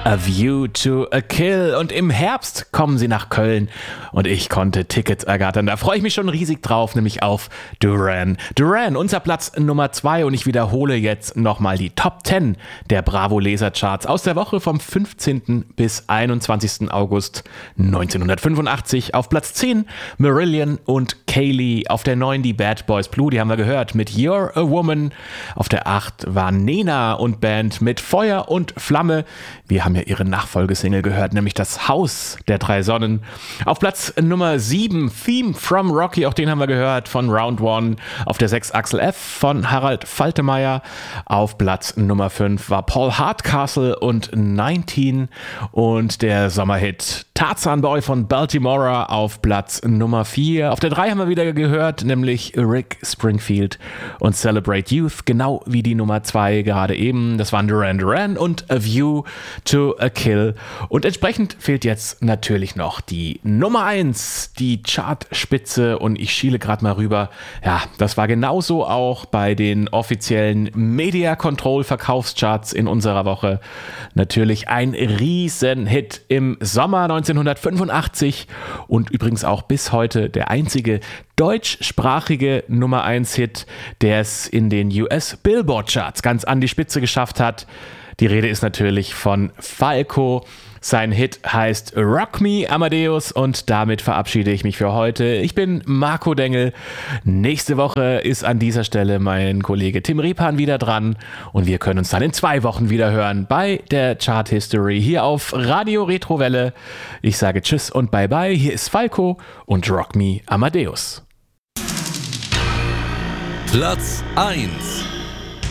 A View to a Kill. Und im Herbst kommen sie nach Köln und ich konnte Tickets ergattern. Da freue ich mich schon riesig drauf, nämlich auf Duran. Duran, unser Platz Nummer 2 und ich wiederhole jetzt nochmal die Top 10 der Bravo Laser-Charts aus der Woche vom 15. bis 21. August 1985. Auf Platz 10 Marillion und Kaylee. Auf der 9 die Bad Boys Blue, die haben wir gehört, mit You're a Woman. Auf der 8 war Nena und Band mit Feuer und Flamme. Wir haben ja ihre Nachfolgesingle gehört, nämlich Das Haus der drei Sonnen. Auf Platz Nummer 7 Theme from Rocky, auch den haben wir gehört, von Round One. Auf der 6 Axel F von Harald Faltermeier. Auf Platz Nummer 5 war Paul Hardcastle und 19 und der Sommerhit Tarzan Boy von Baltimora auf Platz Nummer 4. Auf der 3 haben wir wieder gehört, nämlich Rick Springfield und Celebrate Youth, genau wie die Nummer 2 gerade eben. Das waren Duran Duran und A View to a Kill. Und entsprechend fehlt jetzt natürlich noch die Nummer 1, die Chartspitze, und ich schiele gerade mal rüber. Ja, das war genauso auch bei den offiziellen Media Control Verkaufscharts in unserer Woche. Natürlich ein Riesenhit im Sommer 1985 und übrigens auch bis heute der einzige deutschsprachige Nummer 1 Hit, der es in den US Billboard Charts ganz an die Spitze geschafft hat. Die Rede ist natürlich von Falco. Sein Hit heißt Rock Me Amadeus und damit verabschiede ich mich für heute. Ich bin Marco Dengel. Nächste Woche ist an dieser Stelle mein Kollege Tim Repan wieder dran und wir können uns dann in 2 Wochen wieder hören bei der Chart History hier auf Radio Retrowelle. Ich sage Tschüss und Bye Bye. Hier ist Falco und Rock Me Amadeus. Platz 1.